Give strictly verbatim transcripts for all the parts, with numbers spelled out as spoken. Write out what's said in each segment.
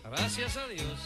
Gracias a Dios.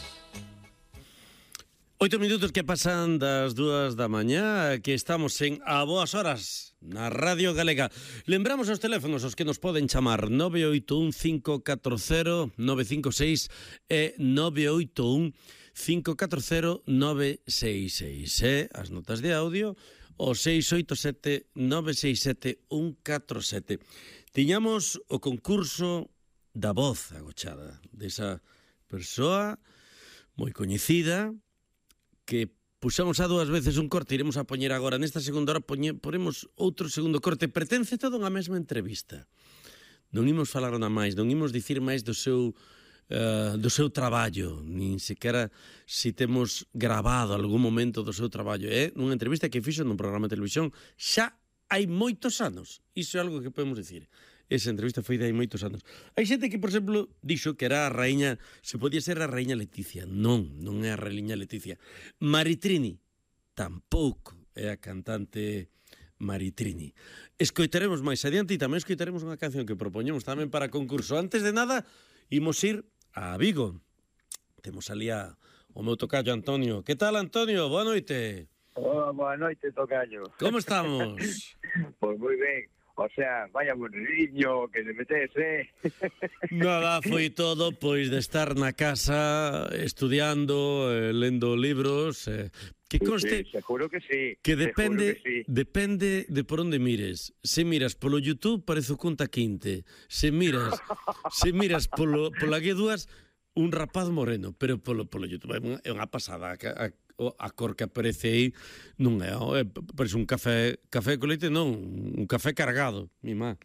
Oito minutos que pasan das dúas da mañá, que estamos en A Boas Horas na Radio Galega. Lembramos os teléfonos os que nos poden chamar nove oito un cinco catro cero nove cinco seis e nove oito un cinco catro cero nove seis seis. E as notas de audio o seis oito sete nove seis sete un catro sete. Tiñamos o concurso da voz agochada, desa persoa moi coñecida, que puxamos a dúas veces un corte, iremos a poñer agora nesta segunda hora, poñe, poremos outro segundo corte, pertence todo unha mesma entrevista. Non imos falar nada máis, non imos dicir máis do seu uh, do seu traballo, nin sequera si temos grabado algún momento do seu traballo. É unha entrevista que fixo nun programa de televisión xa hai moitos anos. Iso é algo que podemos dicir. Esa entrevista foi de hai moitos anos. Hai xente que, por exemplo, dixo que era a raíña, se podía ser a raíña Leticia. Non, non é a raíña Leticia. Maritrini tampouco é a cantante Maritrini. Escoitaremos máis adiante e tamén escoitaremos unha canción que propoñemos tamén para concurso. Antes de nada, imos ir a Vigo. Temos ali a, o meu tocayo Antonio. Que tal, Antonio? Boa noite. Hola, boa noite, tocayo. Como estamos? Pois moi ben. O sea, vaya bonriño que se metese. Nada, foi todo pois de estar na casa estudiando, eh, lendo libros, eh, que conste sí, sí, seguro que sí. Que depende que sí. depende de por onde mires. Se miras polo YouTube parece o Cunta Quinte. Se miras, se miras polo pola G dúas un rapaz moreno, pero polo polo YouTube é unha, é unha pasada. A, a, a cor que aparece aí non é, é parece un café café con leite, non, un café cargado, mi má.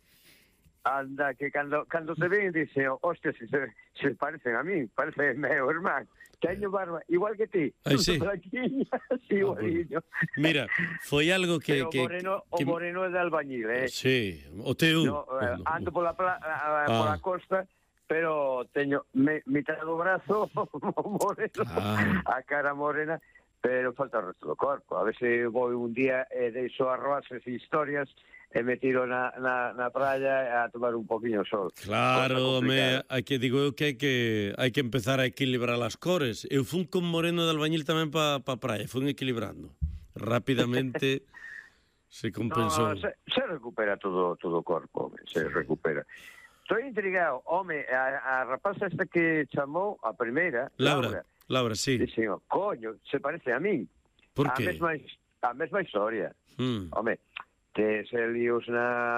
Anda, que cando, cando te ven dice, hostia, se, se parecen a mí, parece meu irmán, teño barba igual que ti. Ai, sí. Sí, ah, bueno. Mira, foi algo que... Pero que, moreno, que, o moreno é de albañil, eh? Sí, o teu. No, eh, no, ando pola, pla, ah. pola costa, pero teño me, mitad do brazo moreno, ah. a cara morena, pero falta o resto do corpo. A ver se vou un día e eh, deixo arroases e historias e me tiro na, na, na praia a tomar un poquinho de sol. Claro, me, hai que digo eu que hai que hai que empezar a equilibrar as cores. Eu fun con moreno de albañil tamén pa, pa praia, fun equilibrando. Rapidamente se compensou. No, se, se recupera todo todo o corpo, se recupera. Estou intrigado, home, a, a rapaza esta que chamou a primeira, Laura, Laura, Laura sí. Dixen, coño, se parece a min. Por a que? Mesma, a mesma historia. Mm. Home, te se líos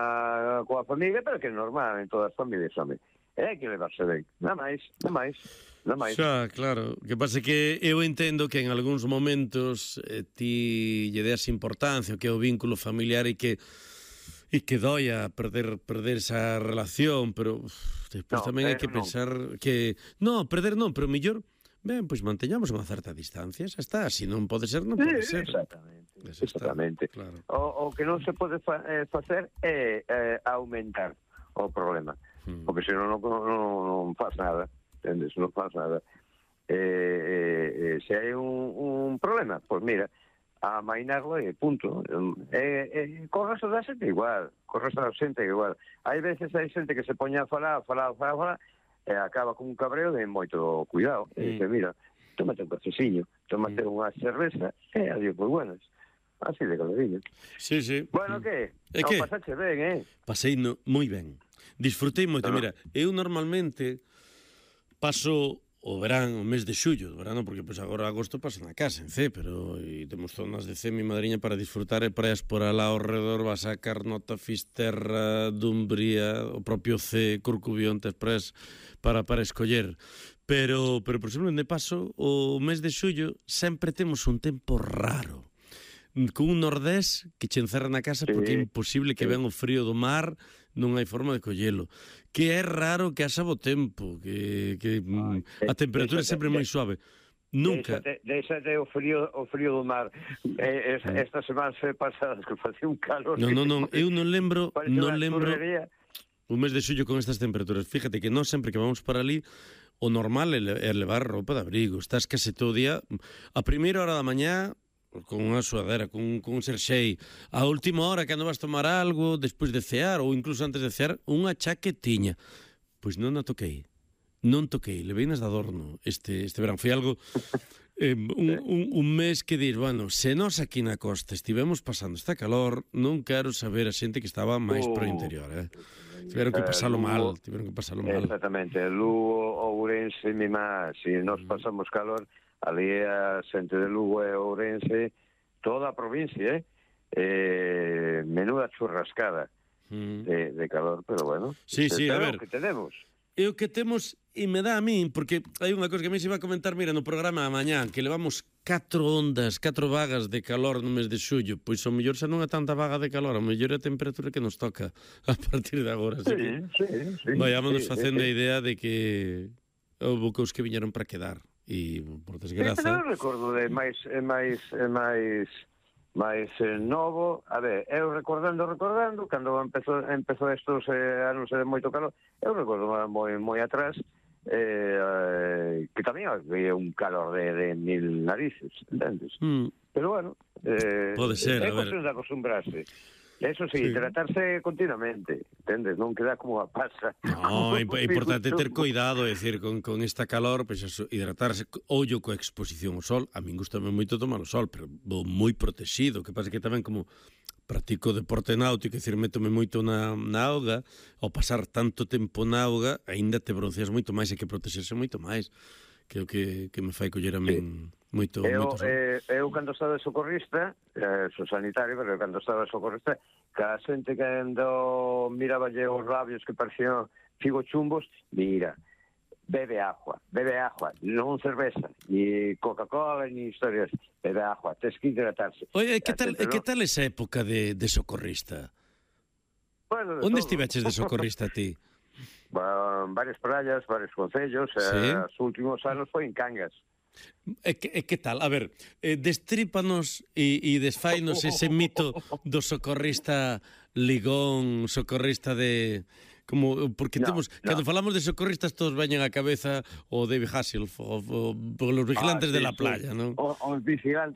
na coa familia, pero que é normal en todas as familias, home. É que levarse ben, nada máis, nada máis, nada máis. Xa, claro, que pasa que eu entendo que en algúns momentos eh, ti lle das importancia, que é o vínculo familiar e que e que doia perder perder esa relación, pero uf, despois no, tamén hai que pensar non. que no, perder non, pero mellor ben, pois manteñamos unha certa distancia, xa está, se non pode ser, non pode sí, ser. Exactamente, Está, exactamente. Claro. O, o que non se pode fa, eh, facer é eh, aumentar o problema, hmm. porque senón non, non, non faz nada, entendes? Non faz nada. Eh, eh, eh, se hai un, un problema, pois mira, a mainarlo e punto. E, e co resto da xente igual, co resto da xente igual. Hai veces hai xente que se poña a falar, a falar, a falar, a falar, e acaba con un cabreo de moito cuidado. Mm. E dice, mira, tómate un cafeciño, tómate mm. unha cerveza, e adiós, moi buenas. Así de caladiño. Sí, sí. Bueno, mm. que? É non que? Pasache ben, eh? Pasei no, moi ben. Disfrutei moito. No. Mira, eu normalmente paso o verán, o mes de xullo, o verano, porque pois agora agosto pasa na casa, en C, pero e temos zonas de C, mi madriña, para disfrutar e praias por alá ao redor, vas a Carnota, Fisterra, Dumbría, o propio C, Corcubión, tes praias para, para escoller. Pero, pero por exemplo, onde paso, o mes de xullo, sempre temos un tempo raro, con un nordés que che encerra na casa porque é imposible que ven o frío do mar, non hai forma de collelo, que é raro que haxa bo tempo, que, que Ay, a temperatura é sempre moi suave. Nunca. Deixate o frío o frío do mar. Eh, es, esta semana se pasa que facía un calor. Non, non, non, eu non lembro, non lembro un mes de xullo con estas temperaturas. Fíjate que non sempre que vamos para ali o normal é levar roupa de abrigo. Estás case todo o día a primeira hora da mañá con unha suadera, con, con un xersei, a última hora cando vas tomar algo, despois de cear ou incluso antes de cear, unha chaquetiña. Pois non a toquei. non toquei, leveinas de adorno este, este verán. Foi algo, eh, un, un, un mes que dir, bueno, se nós aquí na costa estivemos pasando esta calor, non quero saber a xente que estaba máis Oh. pro interior, eh? Tiveron que pasalo Eh, mal, Lugo- tiveron que pasalo mal. Exactamente, Lugo, Ourense, mima, si Mm. nos pasamos calor, ali a xente de Lugo e Ourense, toda a provincia, eh? eh menuda churrascada Mm. de, de calor, pero bueno, Sí, sí, a pero ver. que tenemos. E o que temos, e me dá a min, porque hai unha cousa que a mí se iba a comentar, mira, no programa a mañán, que levamos catro ondas, catro vagas de calor no mes de xullo, pois o mellor xa non é tanta vaga de calor, o mellor é a temperatura que nos toca a partir de agora. Así que Sí, sí, sí. vayámonos sí, facendo sí. a idea de que houve cousas que viñeron para quedar, e, por Sí, desgraza... pero eu recordo de máis é máis é máis máis eh, novo, a ver, eu recordando, recordando, cando empezou empezou estos eh, anos de moito calor, eu recordo moi moi atrás eh, eh, que tamén había un calor de, de mil narices, entendes? Mm. Pero bueno, eh, Pode ser, é a ver. cuestión de acostumbrarse. Eso sí, Sí. tratarse continuamente, entendes? Non queda como a pasa. No, é imp- é importante ter cuidado, é dicir, con, con esta calor, pois eso, hidratarse, ollo coa exposición ao sol. A min gustame moito tomar o sol, pero vou moi protegido, que pasa que tamén como practico deporte náutico, é dicir, métome moito na, na auga, ao pasar tanto tempo na auga, aínda te bronceas moito máis, e que protexerse moito máis, que é o que, que me fai coller a min moito, Eu, moito sol. eh, eu cando estaba de socorrista, eh, sou sanitario, pero eu cando estaba de socorrista, ca xente que ando miraballe os labios que parecían figo chumbos, mira, bebe agua, bebe agua, non cerveza, ni Coca-Cola, ni historias, bebe agua, tens que hidratarse. Oye, e que A tal, e xente que non- tal esa época de, de socorrista? Bueno, de Onde todo. estiveches de socorrista ti? Bueno, varias praias, varios concellos, Sí. eh, os últimos anos foi en Cangas. E que, e que tal? A ver, eh, destrípanos e, e desfainos ese mito do socorrista ligón, socorrista de... Como, porque No, temos, no. cando falamos de socorristas todos veñen á cabeza o David Hasselhoff, o, o, o los vigilantes Ah, de sí, la sí. playa, non? O, os vigilantes